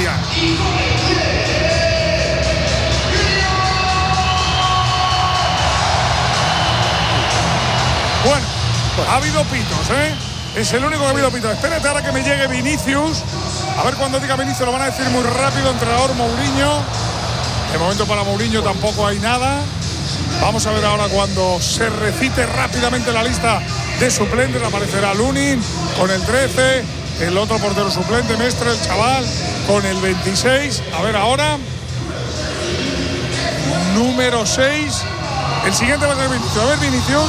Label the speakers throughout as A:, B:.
A: Kylian. Bueno, ha habido pitos, ¿eh? Es el único que ha habido pitos. Espérate ahora que me llegue Vinicius. A ver, cuando diga Vinicius lo van a decir muy rápido. Entrenador Mourinho. De momento para Mourinho tampoco hay nada. Vamos a ver ahora cuando se recite rápidamente la lista de suplentes. Aparecerá Lunin con el 13. El otro portero suplente, Mestre, el chaval, con el 26. A ver ahora. Número 6. El siguiente va a ser Vinicius. A ver, Vinicius.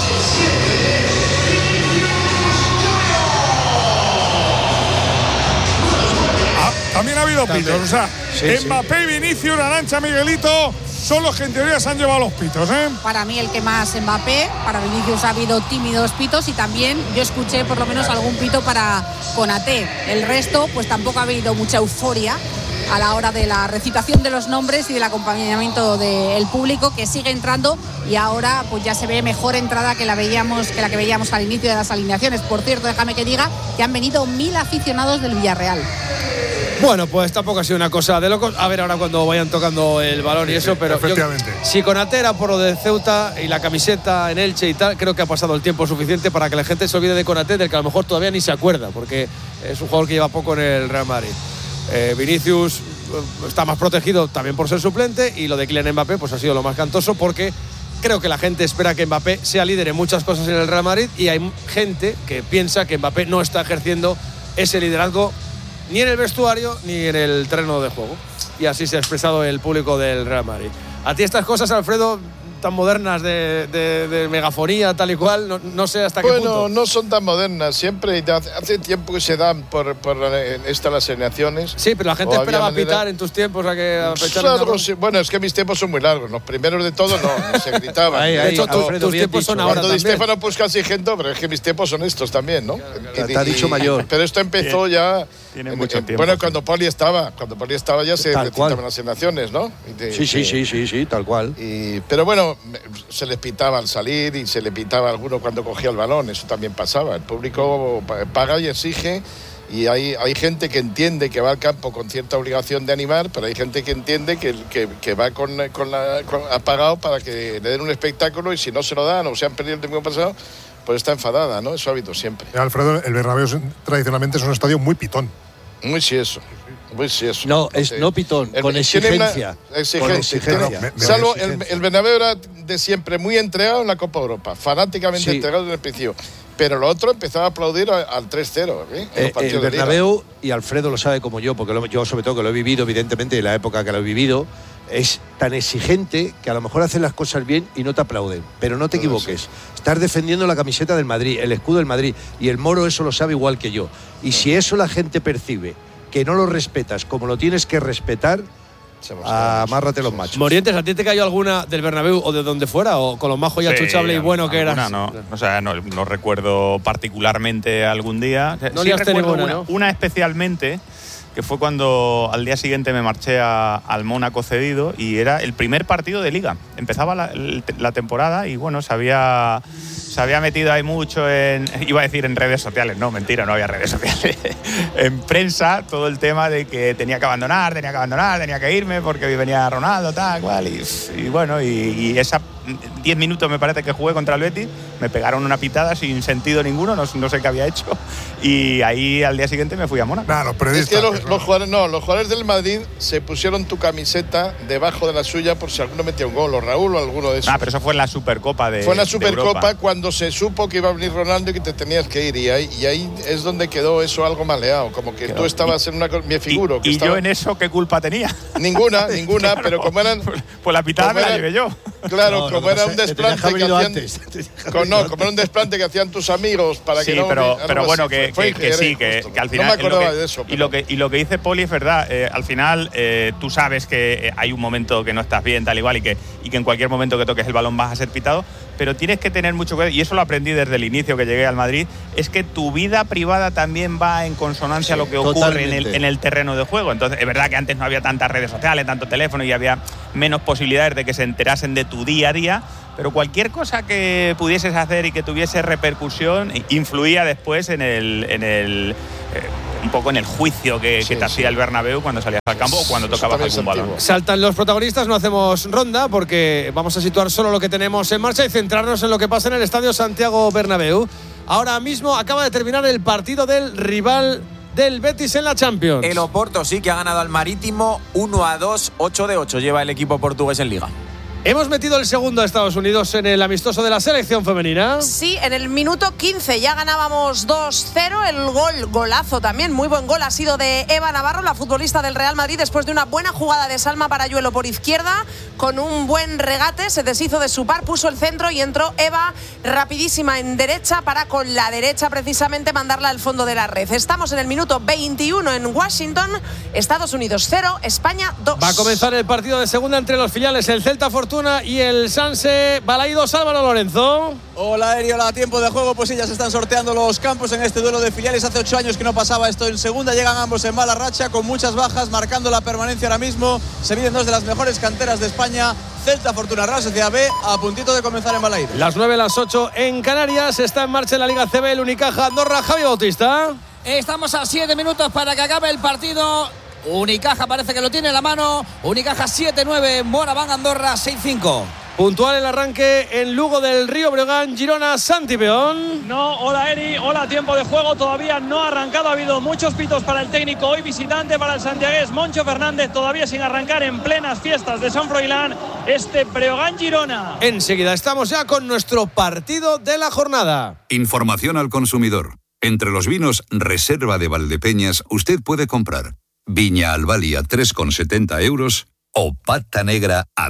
A: También ha habido pitos. O sea, sí, Mbappé y Vinicius, Arantxa, Miguelito, son los que en teoría se han llevado los pitos, ¿eh?
B: Para mí el que más Mbappé, para Vinicius ha habido tímidos pitos y también yo escuché por lo menos algún pito para Konaté. El resto, pues tampoco ha habido mucha euforia a la hora de la recitación de los nombres y del acompañamiento del público, que sigue entrando y ahora pues ya se ve mejor entrada que la que veíamos al inicio de las alineaciones. Por cierto, déjame que diga que han venido 1000 aficionados del Villarreal.
C: Bueno, pues tampoco ha sido una cosa de locos. A ver ahora cuando vayan tocando el balón y eso, pero
A: efectivamente.
C: Si Konaté era por lo de Ceuta y la camiseta en Elche y tal, creo que ha pasado el tiempo suficiente para que la gente se olvide de Konaté, del que a lo mejor todavía ni se acuerda, porque es un jugador que lleva poco en el Real Madrid. Vinicius está más protegido también por ser suplente, y lo de Kylian Mbappé pues ha sido lo más cantoso, porque creo que la gente espera que Mbappé sea líder en muchas cosas en el Real Madrid, y hay gente que piensa que Mbappé no está ejerciendo ese liderazgo ni en el vestuario ni en el terreno de juego. Y así se ha expresado el público del Real Madrid. A ti estas cosas, Alfredo, tan modernas de megafonía, tal y cual, no sé hasta qué punto.
D: Bueno, no son tan modernas. Siempre, hace tiempo que se dan por estas las asignaciones.
C: Sí, pero la gente esperaba pitar en tus tiempos a que
D: sí, bueno, es que mis tiempos son muy largos. Los primeros de todos no se gritaban.
C: De hecho, tus tiempos son ahora
D: cuando
C: también.
D: Di Stéfano Puskas y Gento, pero es que mis tiempos son estos también, ¿no?
E: Claro, te ha dicho mayor.
D: Pero esto empezó ya.
F: Tiene mucho tiempo.
D: Bueno, cuando Poli estaba ya se recitaban las asignaciones, ¿no?
E: Sí, tal cual.
D: Pero bueno, se les pitaba al salir y se le pitaba a alguno cuando cogía el balón. Eso también pasaba. El público paga y exige. Y hay gente que entiende que va al campo con cierta obligación de animar, pero hay gente que entiende que va apagado para que le den un espectáculo, y si no se lo dan o se han perdido el domingo pasado, pues está enfadada, ¿no? Eso ha habido siempre.
A: Alfredo, el Bernabéu tradicionalmente es un estadio muy pitón.
D: Muy sieso.
E: No, no pitón, con exigencia.
D: Salvo el Bernabéu era de siempre muy entregado en la Copa Europa, fanáticamente entregado desde el principio. Pero lo otro empezaba a aplaudir al 3-0.
E: El Bernabéu, y Alfredo lo sabe como yo, porque yo sobre todo que lo he vivido, evidentemente, en la época que lo he vivido, es tan exigente que a lo mejor hacen las cosas bien y no te aplauden. Pero no te equivoques. Estás defendiendo la camiseta del Madrid, el escudo del Madrid, y el Moro eso lo sabe igual que yo. Y si eso la gente percibe, que no lo respetas como lo tienes que respetar, amárrate los machos.
C: Morientes, ¿a ti te cayó alguna del Bernabéu o de donde fuera? ¿O con lo majo y achuchable y bueno que eras?
F: No, o sea, no recuerdo particularmente algún día.
C: No liaste ninguna, ¿no?
F: Una especialmente, que fue cuando al día siguiente me marché al Mónaco cedido, y era el primer partido de Liga. Empezaba la temporada y bueno, se había metido ahí mucho iba a decir en redes sociales, no, mentira, no había redes sociales, en prensa, todo el tema de que tenía que abandonar, tenía que irme porque venía Ronaldo, tal, cual, y bueno, y esa 10 minutos me parece que jugué contra el Betis, me pegaron una pitada sin sentido ninguno, no sé qué había hecho, y ahí al día siguiente me fui a Mónaco.
A: Nah,
D: es que los jugadores del Madrid se pusieron tu camiseta debajo de la suya por si alguno metía un gol, o Raúl o alguno de esos.
F: Pero eso fue en la Supercopa de
D: Fue en la Supercopa
F: Europa,
D: cuando se supo que iba a venir Ronaldo y que te tenías que ir, y ahí es donde quedó eso algo maleado, como que tú estabas en una... Me figuro que
F: yo en eso, ¿qué culpa tenía?
D: Ninguna, claro, pero como eran...
F: Pues la pitada me la llevé yo.
D: Claro, como era un desplante que hacían... como era un desplante que hacían tus amigos para que no...
F: pero bueno, que al final...
D: No me acordaba de eso.
F: Y lo que dice Poli es verdad. Al final, tú sabes que hay un momento que no estás bien, tal igual, y que en cualquier momento que toques el balón vas a ser pitado, pero tienes que tener mucho cuidado, y eso lo aprendí desde el inicio que llegué al Madrid, es que tu vida privada también va en consonancia a lo que ocurre en el terreno de juego. Entonces, es verdad que antes no había tantas redes sociales, tanto teléfono, y había menos posibilidades de que se enterasen de tu día a día, pero cualquier cosa que pudieses hacer y que tuviese repercusión influía después en el un poco en el juicio que te hacía el Bernabéu cuando salías al campo o cuando tocabas algún balón.
C: Saltan los protagonistas, no hacemos ronda porque vamos a situar solo lo que tenemos en marcha y centrarnos en lo que pasa en el Estadio Santiago Bernabéu. Ahora mismo acaba de terminar el partido del rival del Betis en la Champions.
G: El Oporto sí que ha ganado al Marítimo 1-2, 8 de 8 lleva el equipo portugués en Liga.
C: Hemos metido el segundo a Estados Unidos en el amistoso de la selección femenina.
H: Sí, en el minuto 15 ya ganábamos 2-0. El golazo también, muy buen gol ha sido de Eva Navarro, la futbolista del Real Madrid, después de una buena jugada de Salma Parayuelo por izquierda, con un buen regate, se deshizo de su par, puso el centro y entró Eva rapidísima en derecha para con la derecha precisamente mandarla al fondo de la red. Estamos en el minuto 21 en Washington, Estados Unidos 0, España 2.
C: Va a comenzar el partido de segunda entre los filiales, el Celta Fortuna y el Sanse Balaidos. Álvaro Lorenzo.
I: Hola, Eri, hola, tiempo de juego. Pues sí, ya se están sorteando los campos en este duelo de filiales. Hace 8 años que no pasaba esto en segunda. Llegan ambos en mala racha, con muchas bajas, marcando la permanencia ahora mismo. Se miden dos de las mejores canteras de España. Celta Fortuna, Real Sociedad B, a puntito de comenzar en Balaidos.
C: Las 9, las 8 en Canarias. Está en marcha en la Liga CB el Unicaja Andorra. Javi Bautista.
J: Estamos a 7 minutos para que acabe el partido. Unicaja parece que lo tiene en la mano. Unicaja 7-9, Moraván Andorra 6-5.
C: Puntual el arranque en Lugo del Río Breogán, Girona, Santi Peón.
K: No, hola Eri, hola, tiempo de juego, todavía no ha arrancado, ha habido muchos pitos para el técnico, hoy visitante para el santiagués Moncho Fernández, todavía sin arrancar en plenas fiestas de San Froilán, este Breogán Girona.
C: Enseguida estamos ya con nuestro partido de la jornada.
L: Información al consumidor. Entre los vinos Reserva de Valdepeñas usted puede comprar Viña Albali a 3,70 euros o Pata Negra a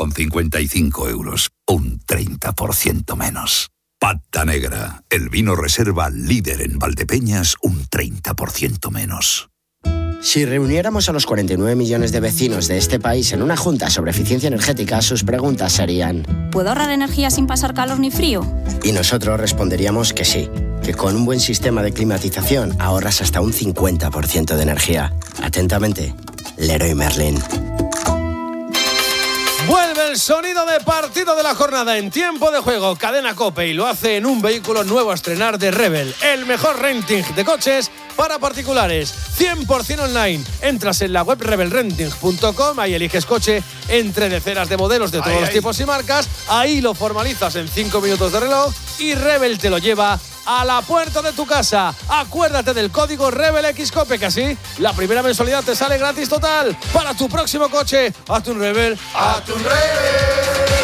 L: 2,55 euros. Un 30% menos. Pata Negra, el vino reserva líder en Valdepeñas, un 30% menos.
M: Si reuniéramos a los 49 millones de vecinos de este país en una junta sobre eficiencia energética, sus preguntas serían:
N: ¿puedo ahorrar energía sin pasar calor ni frío?
M: Y nosotros responderíamos que sí, que con un buen sistema de climatización ahorras hasta un 50% de energía. Atentamente, Leroy Merlin.
C: Vuelve el sonido de partido de la jornada en tiempo de juego. Cadena COPE, y lo hace en un vehículo nuevo a estrenar de Rebel, el mejor renting de coches para particulares, 100% online. Entras en la web rebelrenting.com, ahí eliges coche entre decenas de modelos de todos los tipos y marcas, ahí lo formalizas en 5 minutos de reloj y Rebel te lo lleva a la puerta de tu casa. Acuérdate del código RebelXCOPE, que así la primera mensualidad te sale gratis total. Para tu próximo coche, hazte un Rebel. ¡Hazte un Rebel!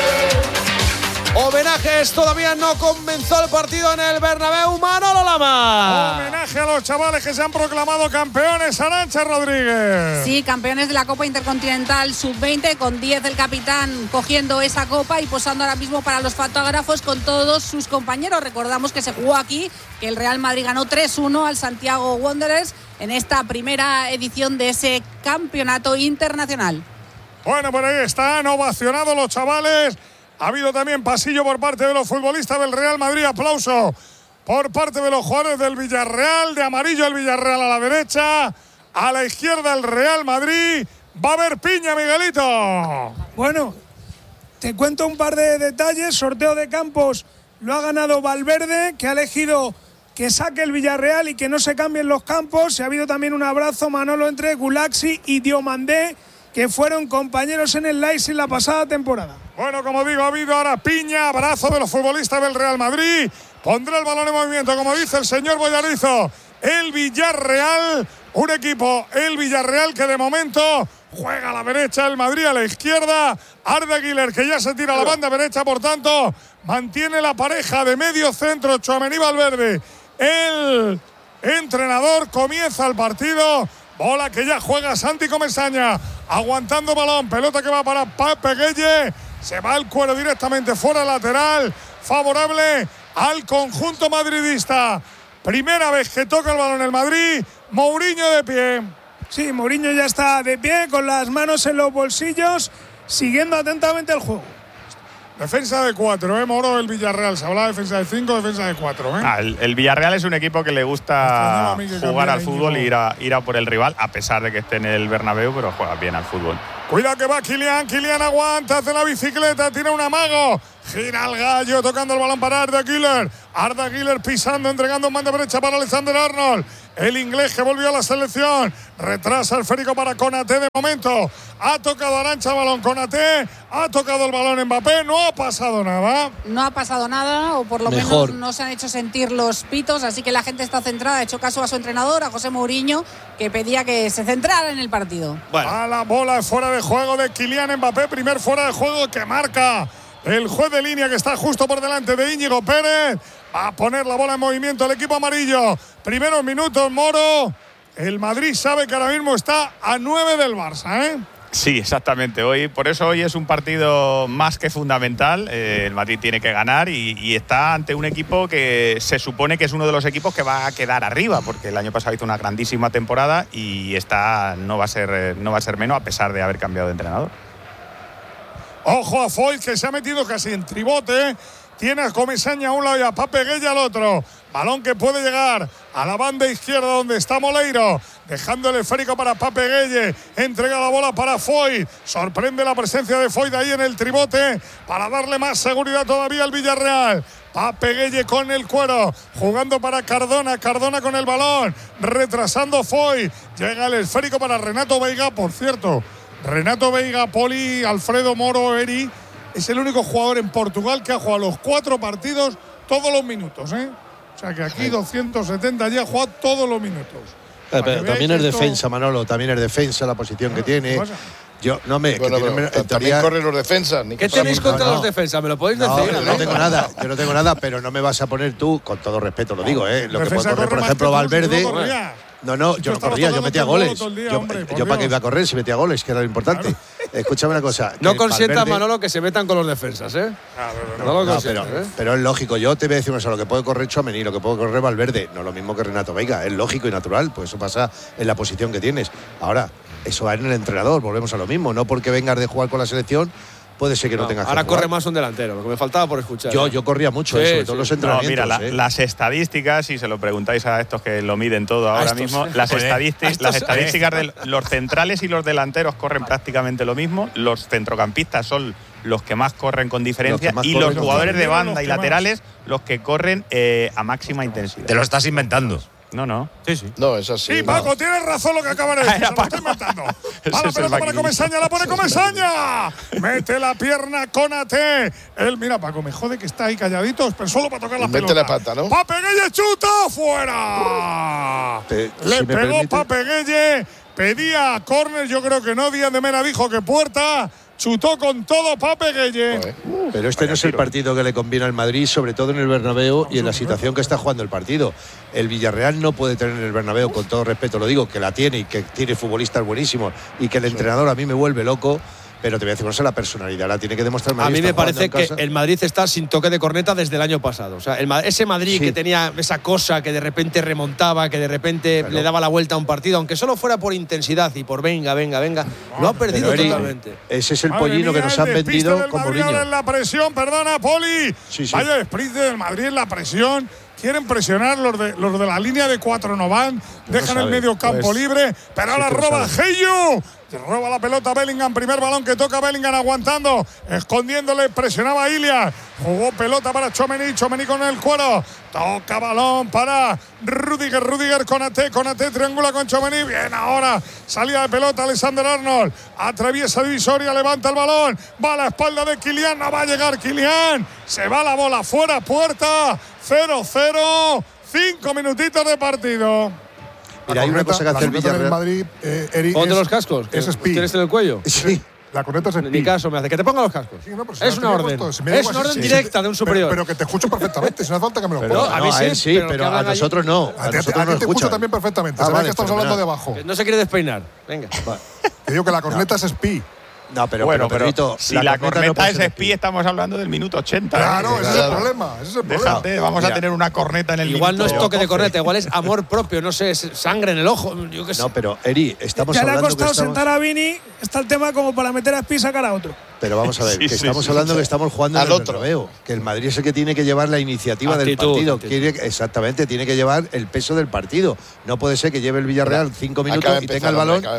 C: Homenajes, todavía no comenzó el partido en el Bernabéu. Manolo Lama.
A: Homenaje a los chavales que se han proclamado campeones. Arantxa Rodríguez.
B: Sí, campeones de la Copa Intercontinental Sub-20, con 10 el capitán cogiendo esa copa y posando ahora mismo para los fotógrafos con todos sus compañeros. Recordamos que se jugó aquí, que el Real Madrid ganó 3-1 al Santiago Wanderers en esta primera edición de ese campeonato internacional.
A: Bueno, por ahí están ovacionados los chavales. Ha habido también pasillo por parte de los futbolistas del Real Madrid. Aplauso por parte de los jugadores del Villarreal. De amarillo el Villarreal a la derecha. A la izquierda el Real Madrid. Va a haber piña, Miguelito.
O: Bueno, te cuento un par de detalles. Sorteo de campos lo ha ganado Valverde, que ha elegido que saque el Villarreal y que no se cambien los campos. Ha habido también un abrazo, Manolo, entre Gulaxi y Diomandé, que fueron compañeros en el Leipzig la pasada temporada.
A: Bueno, como digo, ha habido ahora piña, abrazo de los futbolistas del Real Madrid. Pondrá el balón en movimiento, como dice el señor Boyarizo. El Villarreal, un equipo, el Villarreal, que de momento juega a la derecha, el Madrid a la izquierda. Arda Güler, que ya se tira a la banda derecha, por tanto, mantiene la pareja de medio centro, Tchouaméni Valverde. El entrenador, comienza el partido. Bola que ya juega Santi Comesaña, aguantando balón, pelota que va para Pape Gueye. Se va el cuero directamente fuera lateral, favorable al conjunto madridista. Primera vez que toca el balón el Madrid. Mourinho de pie.
O: Sí, Mourinho ya está de pie, con las manos en los bolsillos, siguiendo atentamente el juego.
A: Defensa de 4, Moro, el Villarreal. Se habla de defensa de 5, defensa de 4.
F: El Villarreal es un equipo que le gusta jugar al fútbol e ir a por el rival, a pesar de que esté en el Bernabéu, pero juega bien al fútbol.
A: Cuidado que va Kylian. Kylian aguanta, hace la bicicleta, tiene un amago. Gira el gallo, tocando el balón para Arda Güler. Arda Güler pisando, entregando en banda derecha para Alexander Arnold. El inglés que volvió a la selección. Retrasa el esférico para Konaté de momento. Ha tocado Arantxa el balón Konaté. Ha tocado el balón Mbappé. No ha pasado nada.
B: No ha pasado nada, o por lo menos no se han hecho sentir los pitos, así que la gente está centrada. Ha hecho caso a su entrenador, a José Mourinho, que pedía que se centrara en el partido.
A: A la bola fuera de juego de Kylian Mbappé. Primer fuera de juego que marca el juez de línea, que está justo por delante de Íñigo Pérez. Va a poner la bola en movimiento el equipo amarillo. Primeros minutos, Moro. El Madrid sabe que ahora mismo está a 9 del Barça, ¿eh?
F: Sí, exactamente. Por eso hoy es un partido más que fundamental. El Madrid tiene que ganar y está ante un equipo que se supone que es uno de los equipos que va a quedar arriba, porque el año pasado hizo una grandísima temporada y esta no va a ser menos, a pesar de haber cambiado de entrenador.
A: Ojo a Foyt, que se ha metido casi en tribote. Tiene a Comesaña a un lado y a Pape Gueye al otro. Balón que puede llegar a la banda izquierda donde está Moleiro. Dejando el esférico para Pape Gueye. Entrega la bola para Foyt. Sorprende la presencia de Foyt ahí en el tribote para darle más seguridad todavía al Villarreal. Pape Gueye con el cuero. Jugando para Cardona. Cardona con el balón. Retrasando Foyt. Llega el esférico para Renato Veiga, por cierto. Renato Veiga, Poli, Alfredo Moro, Eri, es el único jugador en Portugal que ha jugado los 4 partidos todos los minutos, ¿eh? O sea que aquí 270 ya ha jugado todos los minutos.
E: Pero también es defensa, Manolo, también es defensa la posición que tiene. Yo no me.
D: También corren los defensas.
C: ¿Qué tenéis contra los defensas? ¿Me lo podéis decir?
E: Yo no tengo nada. Yo no tengo nada, pero no me vas a poner tú, con todo respeto lo digo, lo que puede correr, por ejemplo, Valverde. No, yo no corría, yo metía goles. Yo para qué iba a correr si metía goles, que era lo importante. Claro. Escúchame una cosa.
C: No consienta, Manolo, que se metan con los defensas, ¿eh? No lo consienta,
E: pero es lógico. Yo te voy a decir una cosa. Lo que puede correr Tchouaméni, lo que puede correr Valverde, no lo mismo que Renato Veiga. Es lógico y natural, pues eso pasa en la posición que tienes. Ahora, eso va en el entrenador, volvemos a lo mismo. No porque vengas de jugar con la selección, puede ser que no tengas que
C: ahora
E: jugar.
C: Corre más un delantero, lo que me faltaba por escuchar.
E: Yo corría mucho, sobre todo los entrenamientos.
F: No, mira, las estadísticas, si se lo preguntáis a estos que lo miden todo ahora mismo, las estadísticas de los centrales y los delanteros corren prácticamente lo mismo. Los centrocampistas son los que más corren con diferencia y los jugadores de banda y laterales los que corren a máxima intensidad.
P: Te lo estás inventando.
F: No.
D: Sí. No, es así.
A: Sí, Paco, tienes razón lo que acaba de decir. Se lo está inventando. Va la pelota para Comesaña, la pone Comesaña. Mete la pierna Konaté. Mira, Paco, me jode que está ahí calladito, pero solo para tocar la pelota.
D: Mete la pata, ¿no?
A: Pape Gueye chuta, fuera. Le pegó Pape Gueye. Pedía córner, yo creo que no. Díaz de Mera dijo que puerta. Chutó con todo Pape Gueye.
E: Pero este no es el partido que le conviene al Madrid, sobre todo en el Bernabéu y en la situación que está jugando el partido. El Villarreal no puede tener en el Bernabéu, con todo respeto lo digo, que la tiene y que tiene futbolistas buenísimos y que el entrenador a mí me vuelve loco. Pero te voy a decir, no sé, la personalidad la tiene que demostrar Madrid.
C: A mí me parece que el Madrid está sin toque de corneta desde el año pasado. O sea, ese Madrid que tenía esa cosa que de repente remontaba, que de repente le daba la vuelta a un partido, aunque solo fuera por intensidad y por venga, lo ha perdido totalmente.
E: Ese es el pollino que nos han vendido con Mourinho.
A: En la presión, perdona, Poli.
E: Sí.
A: Vaya sprint del Madrid en la presión. Quieren presionar los de la línea de 4, no van. Dejan el medio campo libre, pero ahora roba Heyu. Roba la pelota Bellingham, primer balón que toca Bellingham aguantando, escondiéndole, presionaba a Ilias, jugó pelota para Tchouaméni con el cuero, toca balón para Rudiger, Konaté triangula con Tchouaméni, bien ahora, salida de pelota Alexander Arnold, atraviesa divisoria, levanta el balón, va a la espalda de Kylian, no va a llegar Kylian, se va la bola fuera, puerta, 0-0, 5 minutitos de partido.
E: Mira, hay una cosa que hace el Villarreal.
Q: Madrid,
C: ¿Ponte los cascos?
Q: Es speed.
C: ¿Tienes en el cuello?
Q: Sí. La corneta es speed.
C: Ni caso me hace. Que te ponga los cascos. Sí, no, es una orden. Es una orden directa de un superior.
Q: Pero que te escucho perfectamente. Si no hace falta que me lo pongas.
E: A mí sí, pero a nosotros no.
Q: A nosotros no te escucho también perfectamente. Sabes que estamos hablando de abajo.
C: No se quiere despeinar. Venga.
Q: Te digo que la corneta es speed.
E: No, pero
F: si la corneta es espía, estamos hablando del minuto 80.
Q: Claro, ese es el problema.
F: Déjate, vamos a tener una corneta en el
C: igual
F: minuto.
C: No es toque de corneta, igual es amor propio, no sé, es sangre en el ojo. Yo qué sé.
E: No, pero Eri, estamos hablando.
O: Ya le ha costado sentar a Vini, está el tema como para meter a Espí y sacar a otro.
E: Pero vamos a ver, que estamos hablando que estamos jugando al otro. Que el Madrid es el que tiene que llevar la iniciativa del partido. Exactamente, tiene que llevar el peso del partido. No puede ser que lleve el Villarreal 5 minutos y tenga el balón.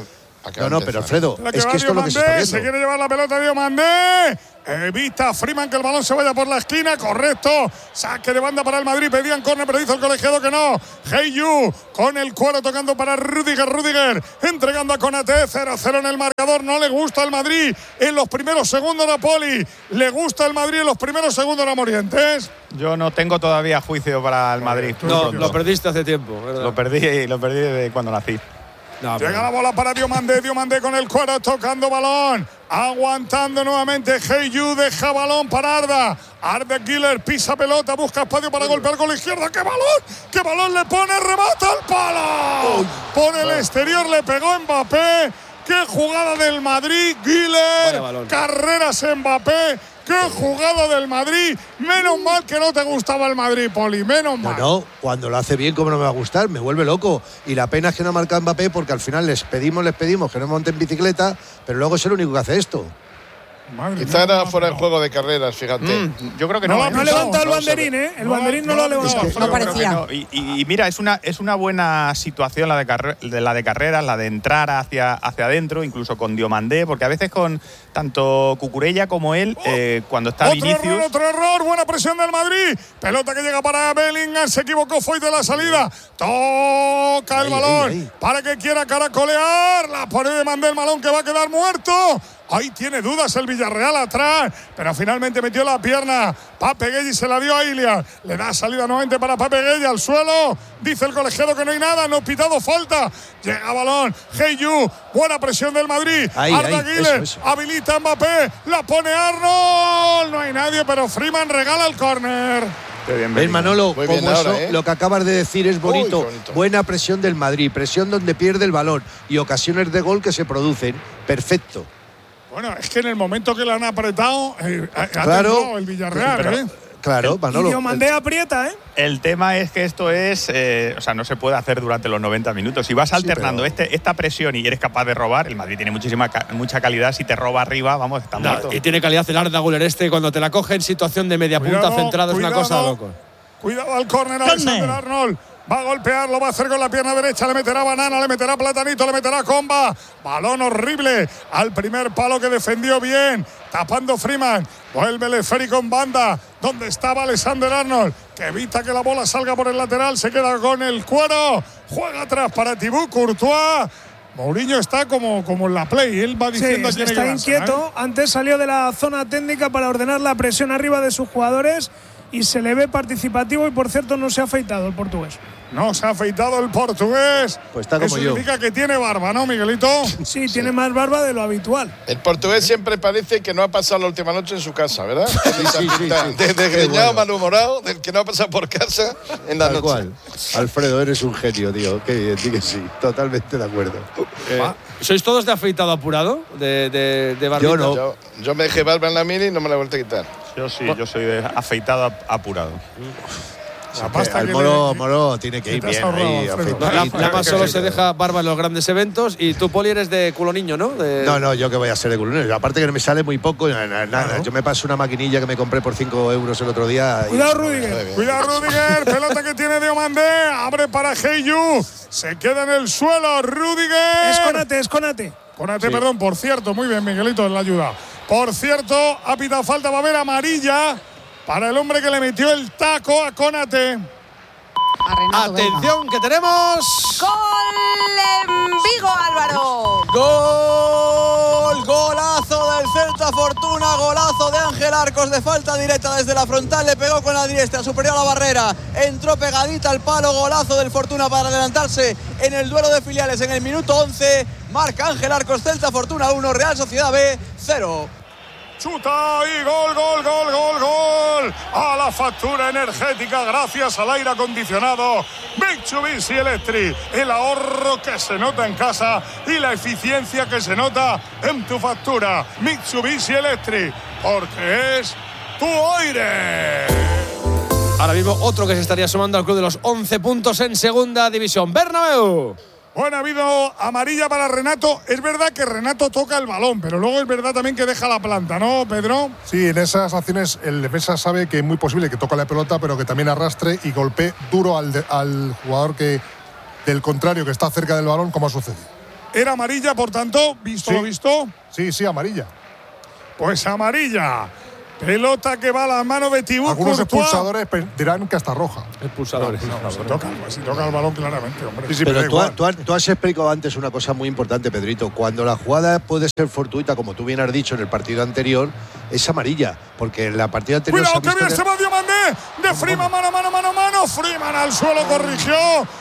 E: No, pero Alfredo, es que esto es lo que se está viendo.
A: Se quiere llevar la pelota Diomandé. Evita Freeman que el balón se vaya por la esquina. Correcto. Saque de banda para el Madrid. Pedían córner, pero dice el colegiado que no. Hey-Yu con el cuero tocando para Rüdiger. Rüdiger entregando a Konaté. 0-0 en el marcador. No le gusta el Madrid en los primeros segundos a Poli. Le gusta el Madrid en los primeros segundos a Morientes.
F: Yo no tengo todavía juicio para el Madrid.
C: No, lo perdiste hace tiempo, ¿verdad?
F: Lo perdí desde cuando nací.
A: No, llega la bola para Diomandé. Diomandé con el cuero tocando balón. Aguantando nuevamente. Hey-Yu deja balón para Arda. Arda Güler pisa pelota. Busca espacio para golpear con la izquierda. ¡Qué balón! ¡Qué balón le pone! ¡Remata al palo! Por el exterior le pegó Mbappé. ¡Qué jugada del Madrid! Güler. Carreras Mbappé. ¡Qué jugada del Madrid! Menos mal que no te gustaba el Madrid, Poli. Menos mal.
E: No, cuando lo hace bien, ¿cómo no me va a gustar? Me vuelve loco. Y la pena es que no ha marcado Mbappé porque al final les pedimos que no monten bicicleta, pero luego es el único que hace esto.
D: Quizá era fuera de juego de carreras, fíjate.
F: Yo creo que no.
O: No ha levantado el banderín, ¿eh? El banderín no lo ha levantado.
B: No parecía.
F: Y mira, es una buena situación la de carreras, la de entrar hacia adentro, incluso con Diomandé, porque a veces con tanto Cucurella como él, cuando está Vinicius…
A: Otro error, buena presión del Madrid. Pelota que llega para Bellingham, se equivocó, fue de la salida. Toca el balón para que quiera caracolear. La pone de Mandé el balón que va a quedar muerto. Ahí tiene dudas el Villarreal atrás, pero finalmente metió la pierna. Pape Gueye se la dio a Ilias. Le da salida nuevamente para Pape Gueye al suelo. Dice el colegiado que no hay nada, no pitado falta. Llega balón. Hey-Yu, buena presión del Madrid. Arda Güler habilita a Mbappé. La pone Arnold. No hay nadie, pero Freeman regala el córner.
E: ¿Ves, Manolo? Como bien eso, ahora, lo que acabas de decir es bonito.
D: bonito.
E: Buena presión del Madrid, presión donde pierde el balón y ocasiones de gol que se producen. Perfecto.
A: Bueno, es que en el momento que le han apretado,
E: claro,
A: el Villarreal,
E: Claro, Manolo.
O: Y Diomandé aprieta, ¿eh?
F: El tema es que esto es… o sea, no se puede hacer durante los 90 minutos. Si vas alternando esta presión y eres capaz de robar, el Madrid tiene mucha calidad. Si te roba arriba, vamos, está muerto.
C: Y tiene calidad el Arda Güler cuando te la coge en situación de media punta centrada, es una cosa de loco.
A: Cuidado al córner, Alexander Arnold. Va a golpear, lo va a hacer con la pierna derecha, le meterá banana, le meterá platanito, le meterá comba. Balón horrible al primer palo que defendió bien, tapando Freeman. Vuelve el esférico en banda, donde estaba Alexander Arnold, que evita que la bola salga por el lateral, se queda con el cuero. Juega atrás para Thibaut Courtois. Mourinho está como en la play, él va diciendo
O: que está inquieto. Antes salió de la zona técnica para ordenar la presión arriba de sus jugadores y se le ve participativo y, por cierto, no se ha afeitado el portugués.
A: No se ha afeitado el portugués.
E: Pues está como
A: eso significa que tiene barba, ¿no, Miguelito?
O: Sí, tiene más barba de lo habitual.
D: El portugués siempre parece que no ha pasado la última noche en su casa, ¿verdad? Desgreñado, malhumorado, del que no ha pasado por casa en la noche.
E: Cual. Alfredo, eres un genio, tío. Qué bien, que sí. Totalmente de acuerdo.
C: ¿Sois todos de afeitado apurado? ¿De barbita?
E: Yo no.
D: Yo me dejé barba en la mini y no me la he vuelto a quitar.
F: Yo sí, yo soy de afeitado apurado.
A: La pasta
E: el
A: que
E: Moro tiene que ir bien ahí.
C: La más solo se deja barba en los grandes eventos y tú, Poli, eres de culo niño, ¿no?
E: No, yo que voy a ser de culo niño. Aparte que me sale muy poco, nada. Claro. Yo me paso una maquinilla que me compré por 5 euros el otro día.
O: Cuidado, Rüdiger.
A: Cuidado, Rüdiger. Pelota que tiene Diomandé. Abre para Hey-Yu. Se queda en el suelo, Rüdiger.
O: Es Konate.
A: Konate, sí. Perdón, por cierto. Muy bien, Miguelito, en la ayuda. Por cierto, ha pitado falta, va a haber amarilla para el hombre que le metió el taco a Konate.
C: Atención, que tenemos…
H: ¡Gol en Vigo, Álvaro!
I: Golazo del Celta Fortuna, golazo de Ángel Arcos de falta directa desde la frontal, le pegó con la diestra, superior a la barrera, entró pegadita al palo, golazo del Fortuna para adelantarse en el duelo de filiales en el minuto 11, marca Ángel Arcos, Celta Fortuna 1, Real Sociedad B 0.
A: Chuta y gol a la factura energética gracias al aire acondicionado Mitsubishi Electric, el ahorro que se nota en casa y la eficiencia que se nota en tu factura. Mitsubishi Electric, porque es tu aire.
C: Ahora mismo otro que se estaría sumando al club de los 11 puntos en segunda división, Bernabéu.
A: Bueno, ha habido amarilla para Renato. Es verdad que Renato toca el balón, pero luego es verdad también que deja la planta, ¿no, Pedro?
Q: Sí, en esas acciones el defensa sabe que es muy posible que toque la pelota, pero que también arrastre y golpee duro al jugador del contrario que está cerca del balón, como ha sucedido.
A: Era amarilla, por tanto, ¿visto
Q: Sí.
A: lo visto?
Q: Sí, amarilla.
A: Pues amarilla. Pelota que va a las manos de Thibaut
Q: Algunos
A: Courtois.
Q: expulsadores dirán que hasta roja.
C: Expulsadores.
A: No, si toca el balón claramente, hombre.
E: Pero tú has explicado antes una cosa muy importante, Pedrito. Cuando la jugada puede ser fortuita, como tú bien has dicho en el partido anterior, es amarilla. Porque en la partida anterior
A: Cuidado,
E: se ha
A: que bien
E: visto
A: se va Diomandé. De Freeman, mano. Freeman al suelo, corrigió.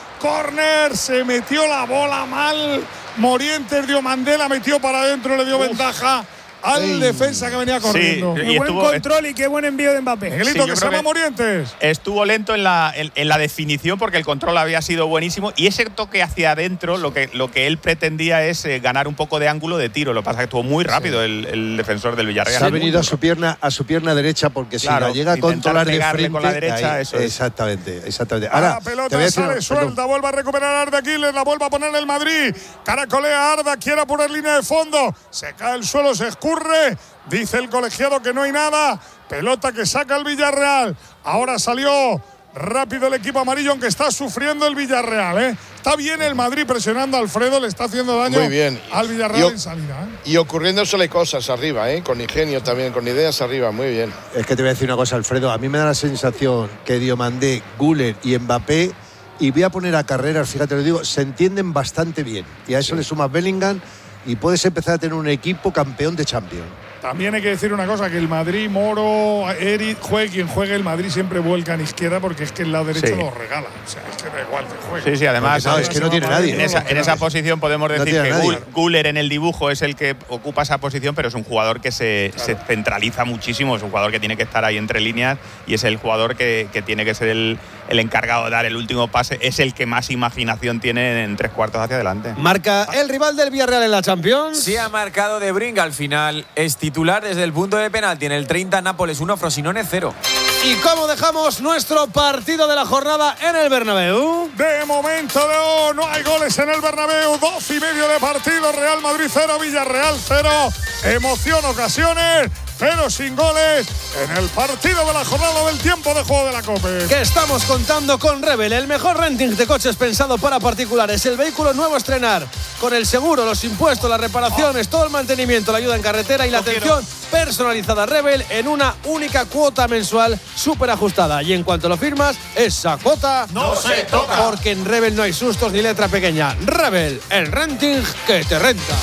A: Corner, se metió la bola mal. Morientes, Diomandé la metió para adentro, le dio ventaja al defensa que venía corriendo.
O: Qué buen control y qué buen envío de Mbappé.
A: Miguelito, que se llama Morientes.
F: Estuvo lento en la definición porque el control había sido buenísimo y ese toque hacia adentro lo que él pretendía es ganar un poco de ángulo de tiro. Lo que pasa es que estuvo muy rápido el defensor del Villarreal.
E: Se ha venido a su pierna derecha porque
F: Claro,
E: si la llega a controlar de
F: pegarle
E: frente
F: con la derecha,
E: ahí,
F: eso es.
E: exactamente.
A: Ahora,
E: Ahora te voy
A: pelota
E: a decir
A: sale suelta, vuelve a recuperar Arda Aquiles, la vuelve a poner el Madrid. Caracolea Arda, quiere apurar línea de fondo. Se cae el suelo, se escurre. Dice el colegiado que no hay nada. Pelota que saca el Villarreal. Ahora salió rápido el equipo amarillo, aunque está sufriendo el Villarreal, ¿eh? Está bien el Madrid presionando a Alfredo, le está haciendo daño
D: Muy bien.
A: al Villarreal en salida, ¿eh?
D: Y ocurriéndosele cosas arriba, con ingenio también, con ideas arriba, muy bien.
E: Es que te voy a decir una cosa, Alfredo. A mí me da la sensación que Diomandé, Güler y Mbappé, y voy a poner a Carreras, fíjate, lo digo, se entienden bastante bien. Y a eso le sumas Bellingham y puedes empezar a tener un equipo campeón de Champions.
A: También hay que decir una cosa, que el Madrid, Moro, Eric, juegue quien juegue, el Madrid siempre vuelca en izquierda porque es que el lado derecho
F: Sí.
A: lo regala. O sea, es que da igual que juegue.
F: Sí, además
E: es que no tiene nadie.
F: En esa posición podemos
E: No
F: decir
E: tiene
F: que
E: nadie.
F: Güler en el dibujo es el que ocupa esa posición, pero es un jugador que se centraliza muchísimo, es un jugador que tiene que estar ahí entre líneas y es el jugador que tiene que ser el encargado de dar el último pase, es el que más imaginación tiene en tres cuartos hacia adelante.
C: Marca el rival del Villarreal en la Champions.
G: Sí, ha marcado De Bruyne al final. Es titular desde el punto de penalti. En el 30, Nápoles 1, Frosinone 0.
C: ¿Y cómo dejamos nuestro partido de la jornada en el Bernabéu?
A: De momento no hay goles en el Bernabéu. 12 y medio de partido. Real Madrid 0, Villarreal 0. Emoción, ocasiones, pero sin goles en el partido de la jornada del tiempo de juego de la COPE.
C: Que estamos contando con Rebel, el mejor renting de coches pensado para particulares. El vehículo nuevo a estrenar, con el seguro, los impuestos, las reparaciones, todo el mantenimiento, la ayuda en carretera y la atención personalizada. Rebel en una única cuota mensual súper ajustada. Y en cuanto lo firmas, esa cuota
G: no se toca.
C: Porque en Rebel no hay sustos ni letra pequeña. Rebel, el renting que te renta.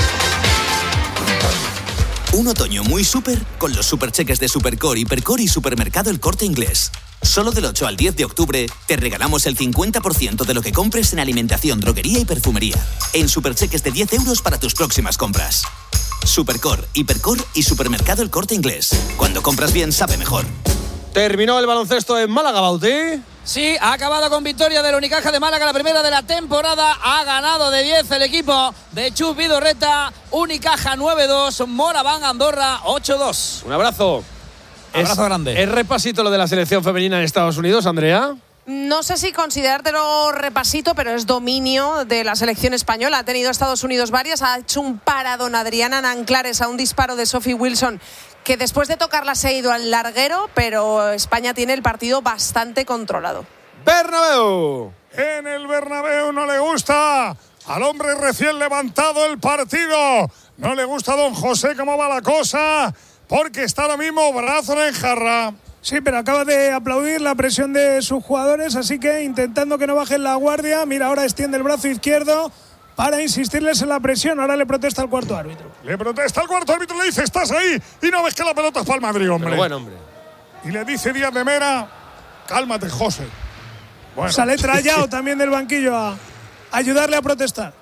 P: Un otoño muy súper con los supercheques de Supercore, Hipercore y Supermercado El Corte Inglés. Solo del 8 al 10 de octubre te regalamos el 50% de lo que compres en alimentación, droguería y perfumería. En supercheques de 10 euros para tus próximas compras. Supercore, Hipercore y Supermercado El Corte Inglés. Cuando compras bien, sabe mejor.
C: Terminó el baloncesto en Málaga, Bauti.
J: Sí, ha acabado con victoria del Unicaja de Málaga, la primera de la temporada. Ha ganado de 10 el equipo de Chus Vidorreta. Unicaja 9-2, Moraván Andorra 8-2.
C: Un abrazo.
J: Abrazo grande.
C: ¿Es repasito lo de la selección femenina en Estados Unidos, Andrea?
H: No sé si considerártelo repasito, pero es dominio de la selección española. Ha tenido Estados Unidos varias, ha hecho un paradón Adriana Nanclares a un disparo de Sophie Wilson, que después de tocarla se ha ido al larguero, pero España tiene el partido bastante controlado.
C: Bernabéu.
A: En el Bernabéu no le gusta al hombre recién levantado el partido. No le gusta a don José cómo va la cosa, porque está ahora mismo brazo en jarra.
O: Sí, pero acaba de aplaudir la presión de sus jugadores, así que intentando que no bajen la guardia. Mira, ahora extiende el brazo izquierdo para insistirles en la presión. Ahora le protesta al cuarto árbitro.
A: Le protesta al cuarto árbitro, le dice: estás ahí y no ves que la pelota es para el Madrid, hombre.
C: Pero bueno, hombre.
A: Y le dice Díaz de Mera: cálmate, José. Bueno.
O: Sale Trallao también del banquillo a ayudarle a protestar.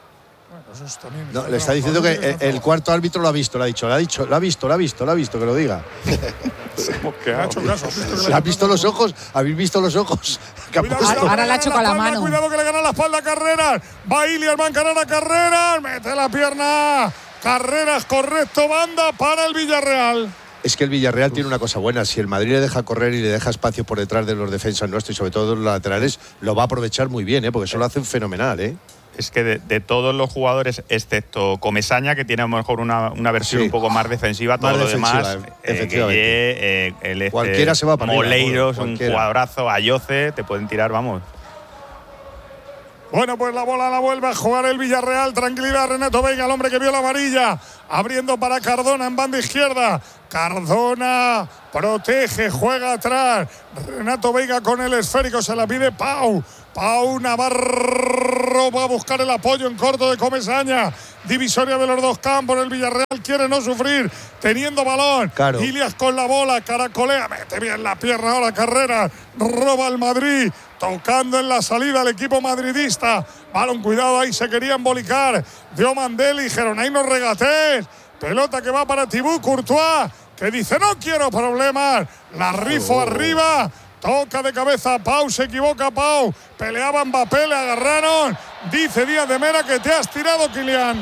E: No, le está diciendo que el cuarto árbitro lo ha visto, lo ha visto, que lo diga.
A: Que ha hecho caso.
E: ¿Has visto los ojos? ¿Habéis visto los ojos?
B: Ahora la ha hecho con la mano.
A: Cuidado que le gana la espalda a Carreras. Va Ilias, va a encarar a Carreras. Mete la pierna. Carreras, correcto, banda para el Villarreal.
E: Es que el Villarreal tiene una cosa buena. Si el Madrid le deja correr y le deja espacio por detrás de los defensas nuestros y sobre todo de los laterales, lo va a aprovechar muy bien, porque eso lo hacen fenomenal,
F: Es que de todos los jugadores, excepto Comesaña, que tiene a lo mejor una versión un poco más defensiva, todo lo demás,
E: efectivamente. Cualquiera se va para
F: Moleiros,
E: arriba,
F: un jugadorazo, Ayoce, te pueden tirar, vamos.
A: Bueno, pues la bola la vuelve a jugar el Villarreal. Tranquilidad, Renato Veiga, el hombre que vio la amarilla. Abriendo para Cardona en banda izquierda. Cardona protege, juega atrás. Renato Veiga con el esférico, se la pide Pau. Pau Navarro va a buscar el apoyo en corto de Comesaña. Divisoria de los dos campos. El Villarreal quiere no sufrir, teniendo balón.
E: Claro.
A: Ilias con la bola, caracolea, mete bien la pierna ahora Carrera. Roba el Madrid. Tocando en la salida el equipo madridista. Balón, cuidado, ahí se quería embolicar. Dio Mandel y dijeron, ahí no regates. Pelota que va para Thibaut Courtois, que dice, no quiero problemas. La rifo arriba. Toca de cabeza Pau, se equivoca Pau. Peleaba Mbappé, le agarraron. Dice Díaz de Mera que te has tirado, Kylian.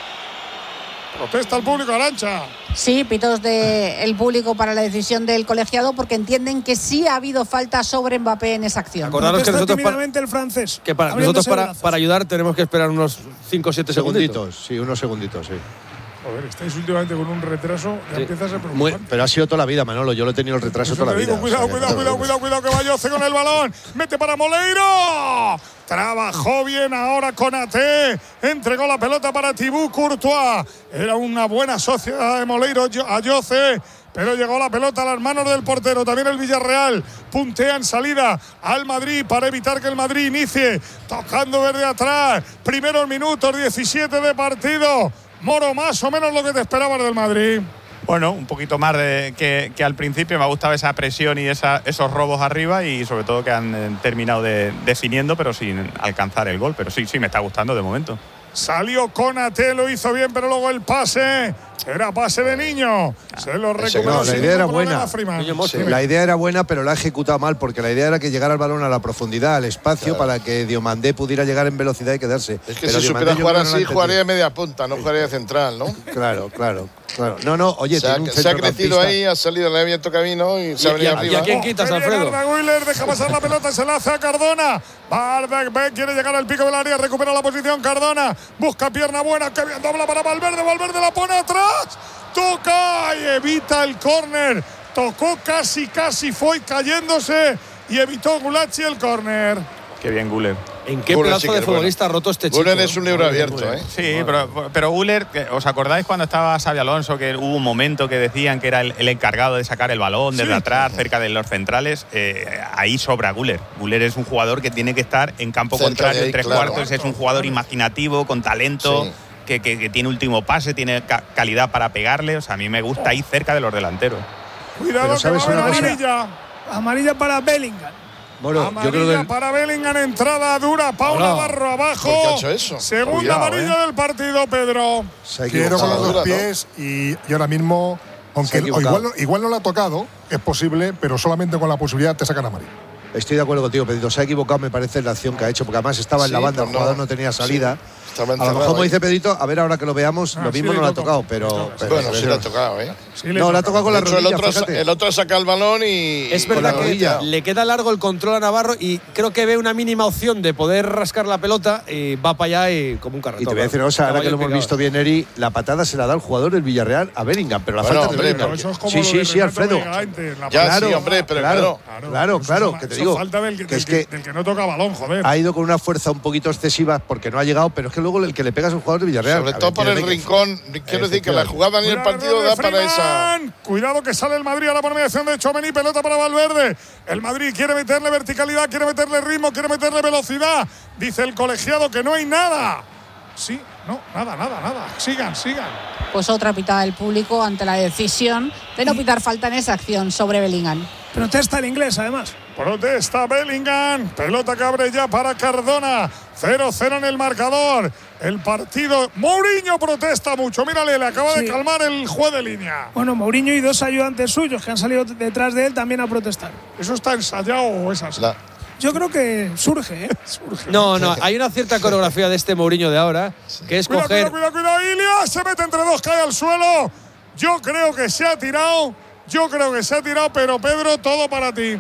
A: Protesta el público, Arantxa.
B: Sí, pitos del público para la decisión del colegiado, porque entienden que sí ha habido falta sobre Mbappé en esa acción.
C: Acordaros que nosotros
O: el francés.
C: Que nosotros para ayudar tenemos que esperar unos 5 o 7 segunditos.
E: Sí, unos segunditos, sí.
A: Joder, estáis últimamente con un retraso, ya empiezas a preocupar.
E: Pero ha sido toda la vida, Manolo. Yo lo he tenido el retraso toda la vida.
A: Cuidado, que va Jose con el balón. Mete para Moleiro. Trabajó bien ahora con Ate. Entregó la pelota para Thibaut Courtois. Era una buena sociedad de Moleiro a Jose. Pero llegó la pelota a las manos del portero. También el Villarreal puntea en salida al Madrid para evitar que el Madrid inicie. Tocando desde atrás. Primeros minutos, 17 de partido. Moro, más o menos lo que te esperabas del Madrid.
F: Bueno, un poquito más que al principio. Me ha gustado esa presión y esos robos arriba, y sobre todo que han terminado definiendo, pero sin alcanzar el gol. Pero sí, me está gustando de momento.
A: Salió Konaté, lo hizo bien, pero luego el pase era pase de Niño. Se lo recuperó.
E: La idea era buena. La idea era buena, pero la ha ejecutado mal, porque la idea era que llegara el balón a la profundidad, al espacio, para que Diomandé pudiera llegar en velocidad y quedarse.
D: Es que si supiera jugar así, jugaría de media punta, no jugaría de central, ¿no?
E: Claro. No, oye,
D: se ha crecido ahí, ha salido, le ha abierto camino y se ha venido arriba.
C: ¿Y a quién quitas, Alfredo?
A: Willer deja pasar la pelota, se la hace a Cardona. Bardak quiere llegar al pico del área, recupera la posición Cardona. Busca pierna buena, que bien dobla para Valverde. Valverde la pone atrás. Toca y evita el córner. Tocó casi, fue cayéndose y evitó Gulacsi el córner.
F: Qué bien, Güler.
C: ¿En qué pedazo de futbolista ha roto este chico?
D: Güler es un libro abierto, ¿eh?
F: Sí, pero Güler, ¿os acordáis cuando estaba Xabi Alonso, que hubo un momento que decían que era el encargado de sacar el balón desde atrás, cerca de los centrales? Ahí sobra Güler. Güler es un jugador que tiene que estar en campo contrario, en tres cuartos. Es un jugador imaginativo, con talento, que tiene último pase, tiene calidad para pegarle. O sea, a mí me gusta ahí cerca de los delanteros.
A: Cuidado, que va a haber amarilla para Bellingham.
E: Bueno,
A: amarilla para Bellingham, entrada dura. Pau Navarro abajo.
D: ¿Por qué ha hecho eso?
A: Segunda amarilla del partido, Pedro.
Q: Quiero con los dos pies y ahora mismo, aunque igual no lo ha tocado, es posible, pero solamente con la posibilidad te sacan amarilla.
E: Estoy de acuerdo contigo, Pedro. Se ha equivocado, me parece, en la acción que ha hecho, porque además estaba en la banda, el jugador no tenía salida. A lo mejor, como dice Pedrito, a ver ahora que lo veamos, lo mismo no lo ha tocado, pero
D: bueno, sí lo ha tocado, ¿eh?
E: No, lo ha tocado con la rodilla.
D: El otro saca el balón y
C: es verdad que le queda largo el control a Navarro y creo que ve una mínima opción de poder rascar la pelota y va para allá y como un carretón.
E: Y te voy a decir una cosa, ahora que lo hemos visto bien, Eri, la patada se la da el jugador del Villarreal a Bellingham, pero la falta de Bellingham.
A: Sí,
E: Alfredo.
D: Claro, hombre, pero
E: claro, que te digo.
A: Falta del que no toca balón, joder.
E: Ha ido con una fuerza un poquito excesiva porque no ha llegado, pero es que luego el que le pega es un jugador de Villarreal.
D: Sobre todo por el rincón. Quiero decir que la jugada ni el partido da para esa.
A: Cuidado que sale el Madrid a la mediación de Tchouaméni, pelota para Valverde. El Madrid quiere meterle verticalidad, quiere meterle ritmo, quiere meterle velocidad. Dice el colegiado que no hay nada. Sí, no, nada. Sigan.
B: Pues otra pitada del público ante la decisión de no pitar falta en esa acción sobre Bellingham.
O: Protesta el inglés, además.
A: Protesta Bellingham. Pelota que abre ya para Cardona. 0-0 en el marcador. El partido. Mourinho protesta mucho. Mírale, le acaba de calmar el juez de línea.
O: Bueno, Mourinho y dos ayudantes suyos que han salido detrás de él también a protestar.
A: ¿Eso está ensayado o es así?
O: Yo creo que surge, ¿eh?
C: No, hay una cierta coreografía de este Mourinho de ahora, que es coger…
A: Cuidado, Ilias, se mete entre dos, cae al suelo. Yo creo que se ha tirado, pero Pedro, todo para ti.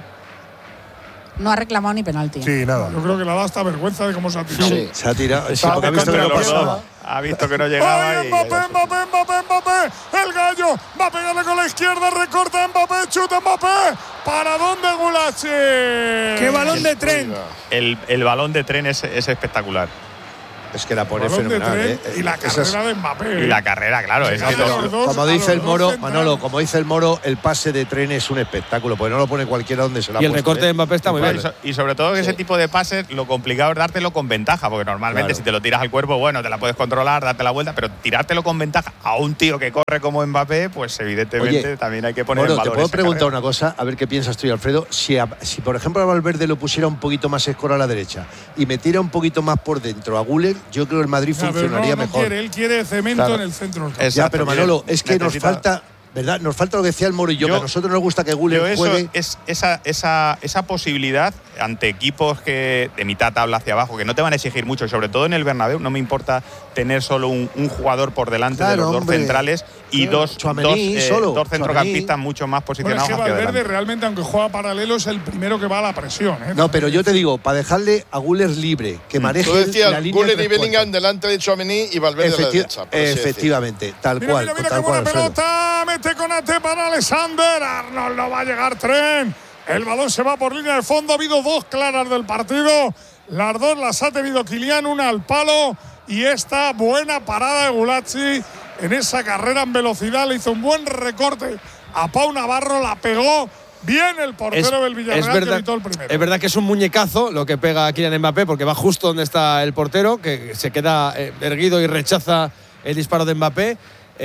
B: No ha reclamado ni penalti.
Q: Sí, nada.
A: Yo creo que le da hasta vergüenza de cómo se ha tirado.
E: Sí, se ha tirado. Sí, porque ha visto que no pasaba.
F: Ha visto que no llegaba.
A: ¡Ay, Mbappé! El gallo Mourinho. Va a pegarle con la izquierda, recorta Mbappé, chuta Mbappé. ¿Para dónde Gulacsi?
O: ¡Qué balón de tren!
F: El balón de tren es espectacular.
E: Es que la pone fenomenal,
A: Y la carrera de Mbappé.
F: Y la carrera, claro.
A: Sí,
E: como dice el Moro, Manolo, como dice el Moro, el pase de tren es un espectáculo, porque no lo pone cualquiera donde se la ha
C: puesto.
E: Y
C: el recorte de Mbappé está muy bien.
F: Y sobre todo que ese tipo de pases, lo complicado es dártelo con ventaja, porque normalmente si te lo tiras al cuerpo, bueno, te la puedes controlar, darte la vuelta, pero tirártelo con ventaja a un tío que corre como Mbappé, pues evidentemente también hay que poner en valor.
E: Te puedo preguntar una cosa, a ver qué piensas tú, Alfredo. Si por ejemplo a Valverde lo pusiera un poquito más escoro a la derecha y metiera un poquito más por dentro a Güler, yo creo que el Madrid funcionaría mejor.
A: Él quiere cemento en el centro.
E: Ya, pero Manolo, es que nos falta, ¿verdad? Nos falta lo que decía el Moro y yo, que a nosotros nos gusta que Güler juegue.
F: Esa posibilidad ante equipos que de mitad tabla hacia abajo, que no te van a exigir mucho, y sobre todo en el Bernabéu, no me importa tener solo un jugador por delante de los dos centrales y dos centrocampistas mucho más posicionados
A: hacia
F: adelante.
A: Valverde realmente, aunque juega paralelo, es el primero que va a la presión.
E: No, pero yo te digo, para dejarle a Güler libre, que maneje la línea.
D: Güler y Bellingham delante de Tchouaméni y Valverde a la derecha.
E: Efectivamente, tal cual.
A: Mira qué buena pelota, mete con AT para Alexander Arnold, no va a llegar tren. El balón se va por línea de fondo. Ha habido dos claras del partido. Las dos las ha tenido Kylian, una al palo. Y esta buena parada de Gulacsi en esa carrera en velocidad. Le hizo un buen recorte a Pau Navarro. La pegó bien el portero del Villarreal, que evitó el primero.
C: Es verdad que es un muñecazo lo que pega Kylian Mbappé, porque va justo donde está el portero, que se queda erguido y rechaza el disparo de Mbappé.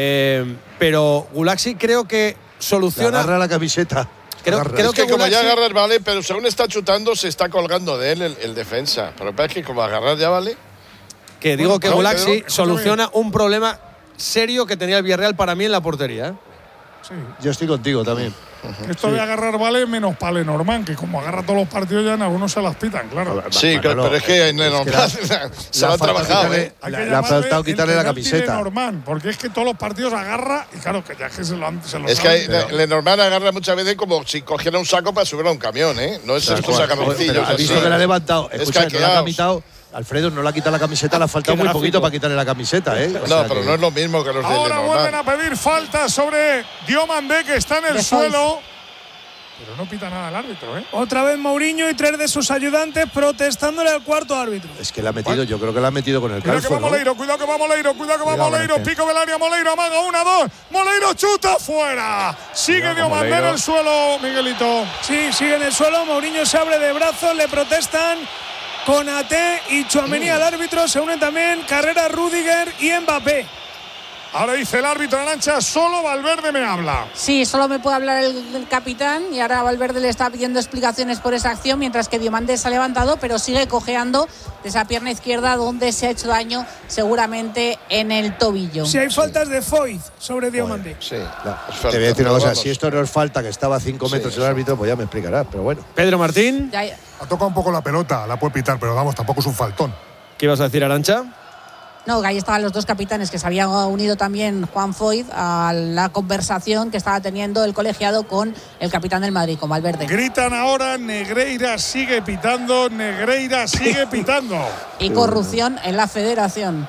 C: Pero Gulacsi creo que soluciona.
E: Agarra la camiseta.
D: Creo que como ya agarrar vale, pero según está chutando se está colgando de él el defensa. Pero parece que como agarrar ya vale.
C: Que digo que Gulacsi soluciona un problema serio que tenía el Villarreal para mí en la portería.
A: Sí.
E: Yo estoy contigo también.
A: Esto de agarrar vale menos para Lenormand, que como agarra todos los partidos ya en algunos se las pitan, claro.
D: Sí, pero es que en Lenormand se lo ha trabajado.
E: Le ha faltado quitarle la camiseta.
A: Lenormand, porque es que todos los partidos agarra y claro, que ya que se lo
D: es que Lenormand agarra muchas veces como si cogiera un saco para subir a un camión, ¿eh? No es estos agarroncillos.
E: ¿Has visto que le ha levantado? Escucha, que no le ha quitado. Alfredo no le ha quitado la camiseta, le ha faltado muy poquito para quitarle la camiseta, ¿eh?
D: No, pero no es lo mismo que los de
A: Ahora
D: Lenormand.
A: vuelven a pedir falta sobre Diomandé, que está en el suelo. Pero no pita nada el árbitro, ¿eh?
O: Otra vez Mourinho y tres de sus ayudantes protestándole al cuarto árbitro.
E: Es que la ha metido, yo creo que la ha metido con el calzo.
A: Cuidado que va Moleiro, cuidado que va Moleiro, cuidado que va Moleiro. Pico del área, Moleiro amaga, 1-2. Moleiro chuta fuera. Sigue Diomandé en el suelo, Miguelito.
O: Sí, sigue en el suelo. Mourinho se abre de brazos, le protestan. Konaté y Tchouaméni al árbitro. Se unen también Carrera, Rüdiger y Mbappé.
A: Ahora dice el árbitro Arantxa, solo Valverde me habla.
B: Sí, solo me puede hablar el capitán y ahora Valverde le está pidiendo explicaciones por esa acción, mientras que Diomandé se ha levantado, pero sigue cojeando de esa pierna izquierda donde se ha hecho daño seguramente en el tobillo.
O: Si hay faltas de Foyth sobre Diomandé.
D: Sí,
E: te voy a decir una cosa, si esto no es falta, que estaba a 5 metros el árbitro, pues ya me explicarás, pero bueno.
C: Pedro Martín.
Q: Ha tocado un poco la pelota, la puede pitar, pero vamos, tampoco es un faltón.
C: ¿Qué ibas a decir, Arantxa?
B: No, ahí estaban los dos capitanes, que se había unido también Juan Foyth a la conversación que estaba teniendo el colegiado con el capitán del Madrid, con Valverde.
A: Gritan ahora, Negreira sigue pitando, Negreira sigue pitando.
B: Y corrupción en la federación.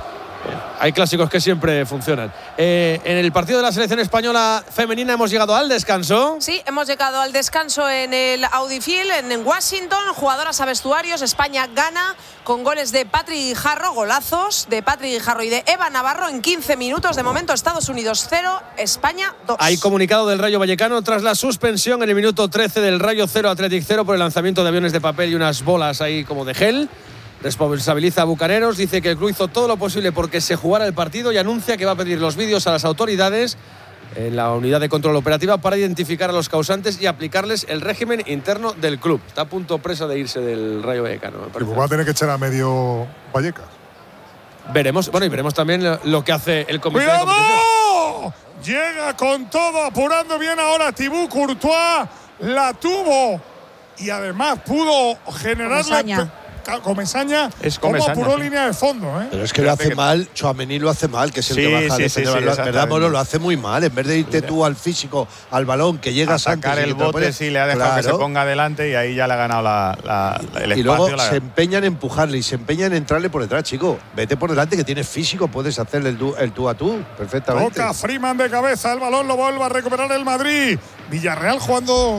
C: Hay clásicos que siempre funcionan. En el partido de la selección española femenina hemos llegado al descanso.
H: Sí, hemos llegado al descanso en el Audi Field, en Washington. Jugadoras a vestuarios. España gana con goles de Patri Guijarro, golazos de Patri Guijarro y de Eva Navarro en 15 minutos. De momento, Estados Unidos 0, España 2.
C: Hay comunicado del Rayo Vallecano tras la suspensión en el minuto 13 del Rayo 0 Athletic 0 por el lanzamiento de aviones de papel y unas bolas ahí como de gel. Responsabiliza a Bucaneros, dice que el club hizo todo lo posible porque se jugara el partido y anuncia que va a pedir los vídeos a las autoridades en la unidad de control operativa para identificar a los causantes y aplicarles el régimen interno del club. Está a punto preso de irse del Rayo Vallecano.
Q: Pues va a tener que echar a medio Vallecas.
C: Veremos, bueno, y veremos también lo que hace el comité de
A: competición. Llega con todo, apurando bien ahora Thibaut Courtois, la tuvo y además pudo generarle Comesaña,
F: Es
A: cómo
F: Comesaña,
A: apuró
F: sí.
A: línea de fondo.
E: Pero es que lo hace mal, Tchouaméni lo hace mal, que es el que baja a defender, ¿verdad, Molo? Lo hace muy mal. En vez de irte tú al físico, al balón, que llegas antes.
F: Sacar el bote, sí, le ha dejado que se ponga adelante y ahí ya le ha ganado el espacio.
E: Y luego se empeña en empujarle y se empeña en entrarle por detrás, chico. Vete por delante, que tienes físico, puedes hacerle el tú a tú perfectamente.
A: Toca Freeman de cabeza, el balón lo vuelve a recuperar el Madrid. Villarreal jugando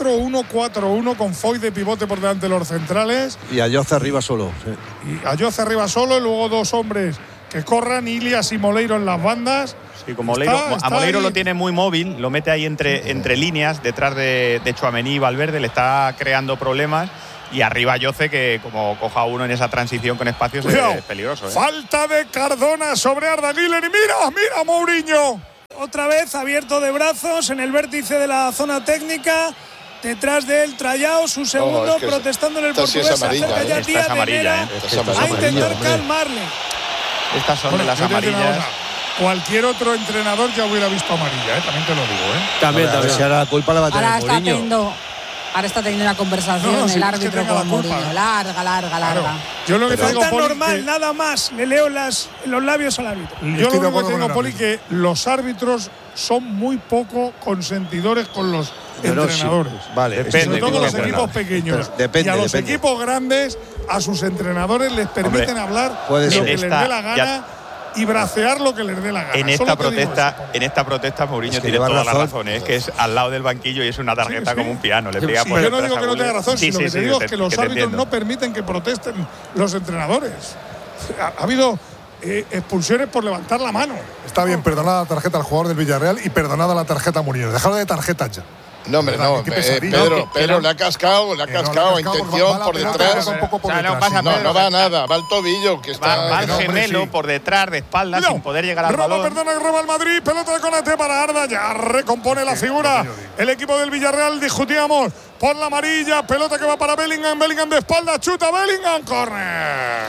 A: 4-1-4-1 con Foy de pivote por delante de los centrales.
E: Y Ayoce arriba solo. Sí.
A: Y Ayoce arriba solo y luego dos hombres que corran, Ilias y Moleiro en las bandas.
F: Sí, como a Moleiro lo tiene muy móvil, lo mete ahí entre líneas, detrás de Tchouaméni y Valverde, le está creando problemas. Y arriba Ayoce, que como coja uno en esa transición con espacios es peligroso.
A: Falta de Cardona sobre Arda Güler y mira Mourinho.
O: Otra vez abierto de brazos en el vértice de la zona técnica. Detrás de él, Trayao, su segundo, protestando en el portugués.
F: Sí es amarilla,
O: esta es amarilla, a intentar calmarle.
F: Estas son de las amarillas.
A: Cualquier otro entrenador ya hubiera visto amarilla, también te lo digo.
E: También. Si ahora la culpa la va a tener Mourinho.
B: Ahora está teniendo una conversación el árbitro con Mourinho. Larga.
A: Yo lo que tengo,
O: Poli,
A: normal,
O: nada más. Le leo los labios al árbitro.
A: Yo lo único que tengo, Poli, que los árbitros son muy poco consentidores con los entrenadores.
E: Sí. Vale,
A: depende, sobre todo con los equipos pequeños.
E: Depende,
A: y a los equipos grandes, a sus entrenadores les permiten hablar lo que les dé la gana. Y bracear lo que les dé la gana.
F: En esta protesta Mourinho tiene toda la razón. Es que es al lado del banquillo y es una tarjeta como un piano. Le pega por
A: yo no digo que no tenga razón, sino que te digo que los árbitros
F: entiendo.
A: no permiten que protesten los entrenadores. Ha habido expulsiones por levantar la mano.
Q: Está bien, perdonada la tarjeta al jugador del Villarreal y perdonada la tarjeta a Mourinho. Dejadlo de tarjetas ya.
D: No, hombre, no. Pedro le ha cascado a intención por detrás. No va nada, va al tobillo. Que
F: va al gemelo por detrás, de espaldas, sin poder llegar al balón.
A: Roba el Madrid, pelota de Konaté para Arda, ya recompone la figura. El equipo del Villarreal, discutíamos por la amarilla, pelota que va para Bellingham de espalda, chuta Bellingham, córner.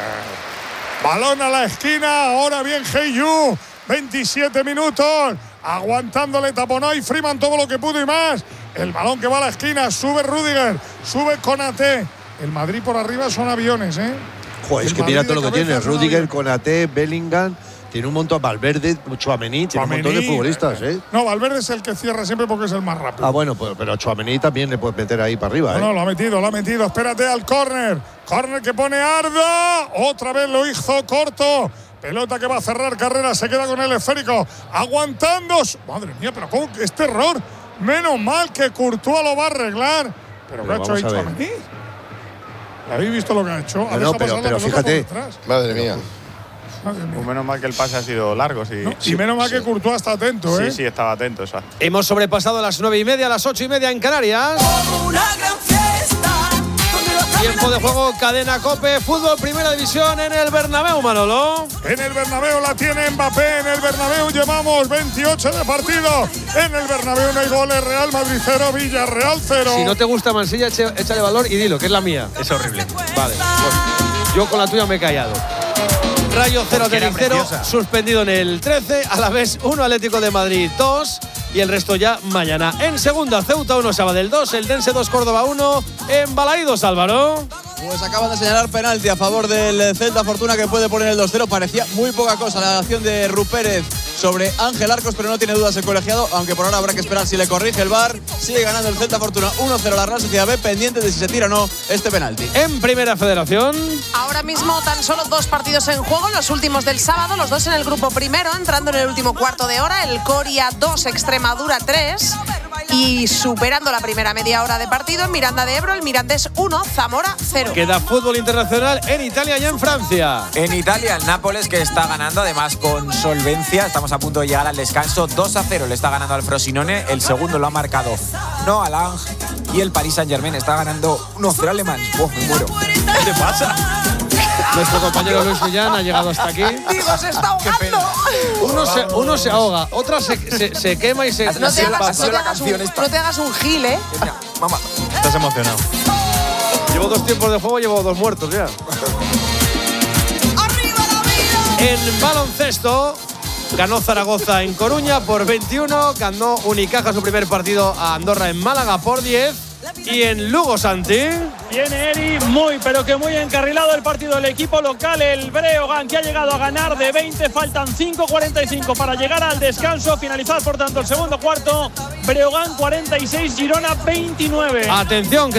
A: Balón a la esquina, ahora bien Heiyu, 27 minutos. Aguantándole, taponó y Freeman todo lo que pudo y más. El balón que va a la esquina, sube Rüdiger, sube Konaté. El Madrid por arriba son aviones,
E: Joder, es que mira todo lo que tiene. Rüdiger, Konaté, Bellingham. Tiene un montón, Valverde, Tchouaméni, tiene un montón de futbolistas,
A: No, Valverde es el que cierra siempre porque es el más rápido.
E: Ah, bueno, pero Tchouaméni también le puedes meter ahí para arriba,
A: No, lo ha metido. Espérate al córner. Córner que pone Arda. Otra vez lo hizo corto. Pelota que va a cerrar carrera, se queda con el esférico. Aguantando. Madre mía, pero ¿cómo? Este error. Menos mal que Courtois lo va a arreglar. Pero ¿qué ha hecho ahí Tchouaméni? ¿Habéis visto lo que ha hecho?
E: Pero fíjate.
D: Madre mía.
F: Pues menos mal que el pase ha sido largo. Sí.
A: Y menos mal que Courtois está atento,
F: Sí, estaba atento, exacto.
C: Hemos sobrepasado las 9:30, las 8:30 en Canarias. Tiempo de juego, cadena COPE, fútbol primera división en el Bernabéu, Manolo.
A: En el Bernabéu la tiene Mbappé, en el Bernabéu llevamos 28 de partido. En el Bernabéu no hay goles, Real Madrid 0, Villarreal 0.
C: Si no te gusta Mansilla, échale valor y dilo, que es la mía.
F: Es horrible.
C: Vale, pues yo con la tuya me he callado. Rayo 0 de 0, suspendido en el 13, a la vez 1 Atlético de Madrid 2 y el resto ya mañana. En segunda, Ceuta 1, Sabadell 2, el Dense 2, Córdoba 1, en Balaídos, Álvaro.
I: Pues acaban de señalar penalti a favor del Celta, Fortuna que puede poner el 2-0. Parecía muy poca cosa la acción de Rupérez sobre Ángel Arcos, pero no tiene dudas el colegiado, aunque por ahora habrá que esperar si le corrige el VAR. Sigue ganando el Celta, Fortuna 1-0 la Real Sociedad B, pendiente de si se tira o no este penalti.
C: En Primera Federación.
H: Ahora mismo tan solo 2 partidos en juego, los últimos del sábado, los 2 en el grupo primero, entrando en el último cuarto de hora, el Coria 2, Extremadura 3. Y superando la primera media hora de partido, en Miranda de Ebro, el Mirandés 1, Zamora 0.
C: Queda fútbol internacional en Italia y en Francia.
G: En Italia, el Nápoles, que está ganando además con solvencia. Estamos a punto de llegar al descanso. 2-0 le está ganando al Frosinone. El segundo lo ha marcado Noah Lang. Y el Paris Saint-Germain está ganando 1-0 al Le Mans. Me muero. ¿Qué te pasa?
C: Nuestro compañero Luis Millán ha llegado hasta aquí.
H: Digo, se está ahogando.
C: Uno se ahoga, otra se quema y se...
H: No te hagas un gil,
F: Mamá, estás emocionado.
C: Llevo 2 tiempos de juego, llevo 2 muertos ya. En baloncesto, ganó Zaragoza en Coruña por 21, ganó Unicaja su primer partido a Andorra en Málaga por 10. Y en Lugo, Santi.
K: Viene Eri muy, pero que muy encarrilado el partido del equipo local, el Breogán, que ha llegado a ganar de 20. Faltan 5:45 para llegar al descanso. Finalizar, por tanto, el segundo cuarto. Breogán 46, Girona 29.
C: Atención, que